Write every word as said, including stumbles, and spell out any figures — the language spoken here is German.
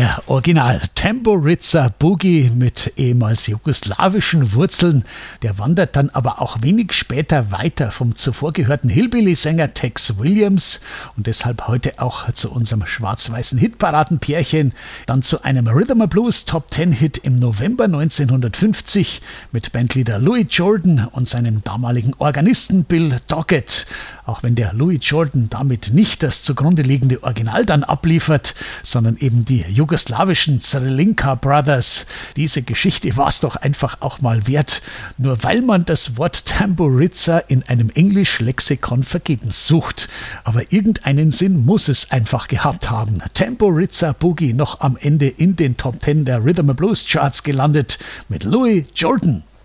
Der Original Tamburitza Boogie mit ehemals jugoslawischen Wurzeln, der wandert dann aber auch wenig später weiter vom zuvor gehörten Hillbilly-Sänger Tex Williams und deshalb heute auch zu unserem schwarz-weißen Hitparadenpärchen, dann zu einem Rhythm and Blues Top Ten Hit im November neunzehnhundertfünfzig mit Bandleader Louis Jordan und seinem damaligen Organisten Bill Doggett. Auch wenn der Louis Jordan damit nicht das zugrunde liegende Original dann abliefert, sondern eben die jugoslawischen Zrelinka Brothers. Diese Geschichte war es doch einfach auch mal wert, nur weil man das Wort Tamburitza in einem Englisch-Lexikon vergebens sucht. Aber irgendeinen Sinn muss es einfach gehabt haben. Tamburitza Boogie noch am Ende in den Top Ten der Rhythm and Blues Charts gelandet mit Louis Jordan.